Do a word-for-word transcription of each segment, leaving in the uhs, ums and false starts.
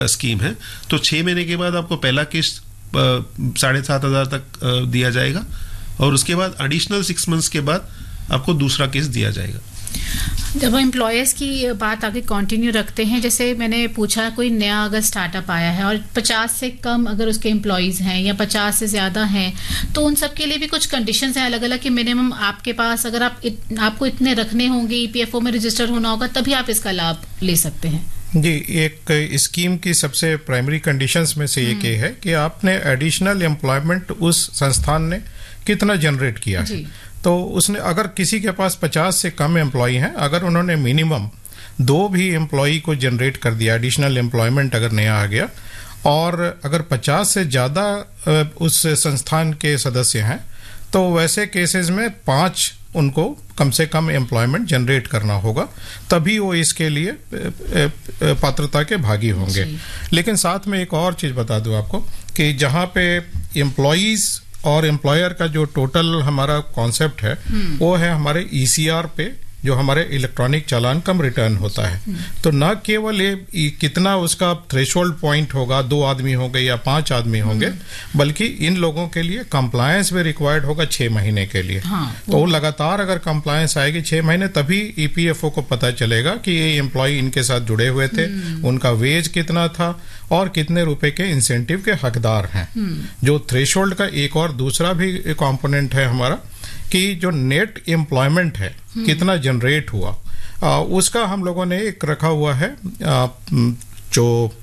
Scheme है, तो छह महीने के बाद आपको पहला किस्त साढ़े सात हजार तक दिया जाएगा और उसके बाद एडिशनल सिक्स मंथ्स के बाद आपको दूसरा किस्त दिया जाएगा। जब एम्प्लॉयर्स की बात आगे कंटिन्यू रखते हैं, जैसे मैंने पूछा कोई नया अगर स्टार्टअप आया है और पचास से कम अगर उसके एम्प्लॉयज हैं या पचास से ज्यादा हैं, तो उन सब के लिए भी कुछ कंडीशंस हैं अलग अलग कि मिनिमम आपके पास अगर आप इत, आपको इतने रखने होंगे, ईपीएफओ में रजिस्टर होना होगा, तभी आप इसका लाभ ले सकते हैं। जी, एक स्कीम की सबसे प्राइमरी कंडीशंस में से एक ये है कि आपने एडिशनल एम्प्लॉयमेंट उस संस्थान ने कितना जनरेट किया है। तो उसने अगर किसी के पास पचास से कम एम्प्लॉय हैं, अगर उन्होंने मिनिमम दो भी एम्प्लॉय को जनरेट कर दिया, एडिशनल एम्प्लॉयमेंट अगर नया आ गया, और अगर पचास से ज्यादा उस संस्थान के सदस्य हैं, तो वैसे केसेस में पांच उनको कम से कम एम्प्लॉयमेंट जनरेट करना होगा, तभी वो इसके लिए पात्रता के भागी होंगे। लेकिन साथ में एक और चीज बता दूं आपको कि जहां पे एम्प्लॉयज और एम्प्लॉयर का जो टोटल हमारा कॉन्सेप्ट है वो है हमारे ईसीआर पे, जो हमारे इलेक्ट्रॉनिक चालान कम रिटर्न होता है। तो न केवल ये कितना उसका थ्रेशोल्ड पॉइंट होगा, दो आदमी होंगे या पांच आदमी होंगे, बल्कि इन लोगों के लिए कंप्लायंस भी रिक्वायर्ड होगा छह महीने के लिए। हाँ, तो वो लगातार अगर कंप्लायंस आएगी छह महीने, तभी ईपीएफओ को पता चलेगा कि ये एम्प्लॉय इनके साथ जुड़े हुए थे, उनका वेज कितना था और कितने रुपए के इंसेंटिव के हकदार हैं। जो थ्रेशोल्ड का एक और दूसरा भी कंपोनेंट है हमारा कि जो नेट एम्प्लॉयमेंट है कितना जनरेट हुआ, आ, उसका हम लोगों ने एक रखा हुआ है। आ, जो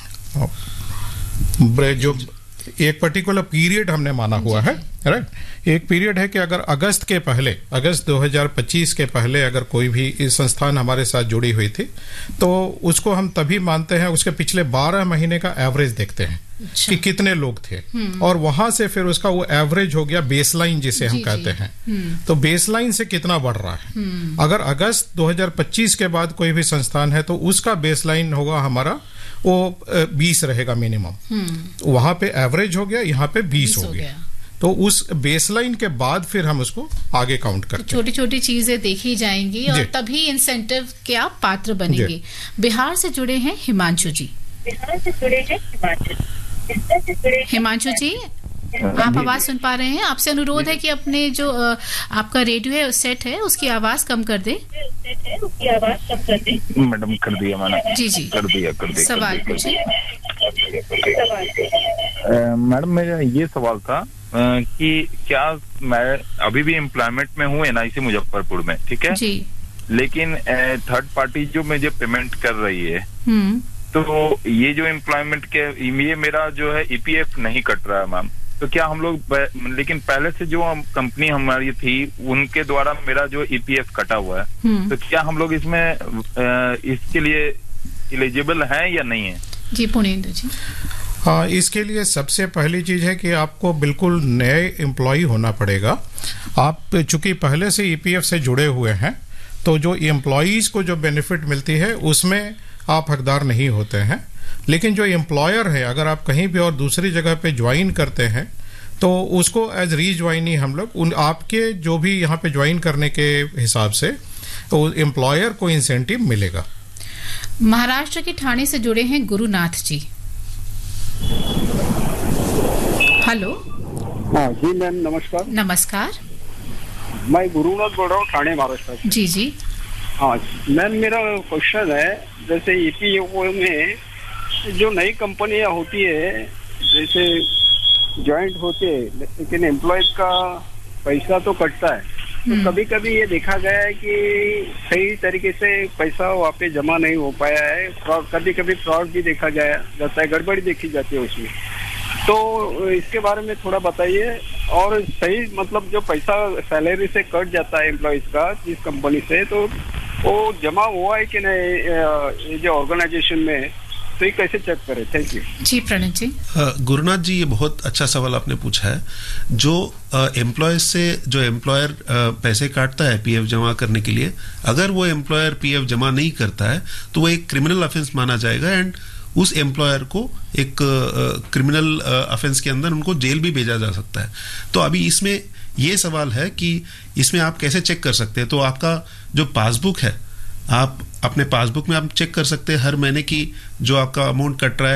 जो एक पर्टिकुलर पीरियड हमने माना हुआ है, राइट। एक पीरियड है कि अगर अगस्त के पहले, अगस्त दो हज़ार पच्चीस के पहले अगर कोई भी इस संस्थान हमारे साथ जुड़ी हुई थी, तो उसको हम तभी मानते हैं, उसके पिछले बारह महीने का एवरेज देखते हैं कि कितने लोग थे, और वहां से फिर उसका वो एवरेज हो गया बेसलाइन जिसे हम कहते हैं। तो बेसलाइन से कितना बढ़ रहा है, अगर अगस्त दो हज़ार पच्चीस के बाद कोई भी संस्थान है तो उसका बेसलाइन होगा हमारा वो बीस रहेगा मिनिमम, वहां पे एवरेज हो गया, यहाँ पे बीस हो गया। तो उस बेसलाइन के बाद फिर हम उसको आगे काउंट करते हैं। छोटी छोटी चीजें देखी जाएंगी और तभी इंसेंटिव के आप पात्र बनेंगे। बिहार से जुड़े हैं हिमांशु जी। बिहार से जुड़े हैं हिमांशु। हिमांशु जी, आप आवाज सुन पा रहे हैं? आपसे अनुरोध है कि अपने जो आपका रेडियो है सेट है उसकी आवाज कम कर दे। उसकी आवाज कम कर दे। मैडम कर दिया मैंने। जी जी, कर दिया कर दिया। सवाल पूछिए। मैडम मेरा ये सवाल था कि क्या मैं अभी भी एम्प्लॉयमेंट में हूँ एनआईसी मुजफ्फरपुर में, ठीक है जी, लेकिन थर्ड पार्टी जो मुझे पेमेंट कर रही है, तो ये जो एम्प्लॉयमेंट के ये मेरा जो है ईपीएफ नहीं कट रहा है मैम, तो क्या हम लोग, लेकिन पहले से जो हम कंपनी हमारी थी उनके द्वारा मेरा जो ईपीएफ कटा हुआ है, तो क्या हम लोग इसमें इसके लिए एलिजिबल हैं या नहीं है? जी पुनेंद्र जी। हाँ, इसके लिए सबसे पहली चीज है कि आपको बिल्कुल नए एम्प्लॉय होना पड़ेगा। आप चूंकि पहले से ईपीएफ से जुड़े हुए हैं, तो जो एम्प्लॉयज को जो बेनिफिट मिलती है उसमें आप हकदार नहीं होते हैं। लेकिन जो एम्प्लॉयर है, अगर आप कहीं भी और दूसरी जगह पे ज्वाइन करते हैं, तो उसको एज रीज्वाइनी हम लोग उन आपके जो भी यहाँ पे ज्वाइन करने के हिसाब से तो एम्प्लॉयर को इंसेंटिव मिलेगा। महाराष्ट्र के ठाणे से जुड़े हैं गुरुनाथ जी। हेलो। हाँ जी मैम, नमस्कार। नमस्कार, मैं गुरुनाथ बोल रहा हूँ, ठाणे महाराष्ट्र से। जी जी। हाँ मैम, मेरा क्वेश्चन है, जैसे ईपीएफओ में जो नई कंपनियां होती है, जैसे ज्वाइंट होते हैं, लेकिन एम्प्लॉयज का पैसा तो कटता है, तो कभी कभी ये देखा गया है कि सही तरीके से पैसा वहाँ पे जमा नहीं हो पाया है, फ्रॉड, कभी कभी फ्रॉड भी देखा गया जाता है, गड़बड़ी देखी जाती है उसमें। तो इसके बारे में थोड़ा बताइए। और सही मतलब जो पैसा सैलरी से कट जाता है एम्प्लॉयज का जिस कंपनी से, तो वो जमा हुआ है कि नहीं ये जो ऑर्गेनाइजेशन में, तो ये कैसे चेक करें? थैंक यू जी। प्रणित जी। गुरुनाथ जी, ये बहुत अच्छा सवाल आपने पूछा है। जो एम्प्लॉय से जो एम्प्लॉयर पैसे काटता है पीएफ जमा करने के लिए, अगर वो एम्प्लॉयर पीएफ जमा नहीं करता है तो वो एक क्रिमिनल ऑफेंस माना जाएगा एंड उस एम्प्लॉयर को एक क्रिमिनल ऑफेंस के अंदर उनको जेल भी भेजा जा सकता है। तो अभी इसमें ये सवाल है कि इसमें आप कैसे चेक कर सकते हैं। तो आपका जो पासबुक है, आप अपने पासबुक में आप चेक कर सकते हैं हर महीने की जो आपका अमाउंट कट रहा है